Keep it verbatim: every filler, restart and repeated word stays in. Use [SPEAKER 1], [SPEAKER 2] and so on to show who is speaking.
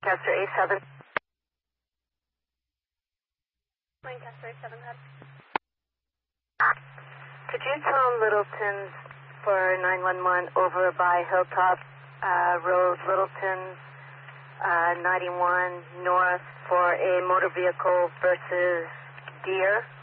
[SPEAKER 1] Lancaster A seven.
[SPEAKER 2] Lancaster A seven, ahead.
[SPEAKER 1] Could you tell Littleton's for nine one one over by Hilltop uh, Road, Littleton, uh, ninety-one north for a motor vehicle versus deer?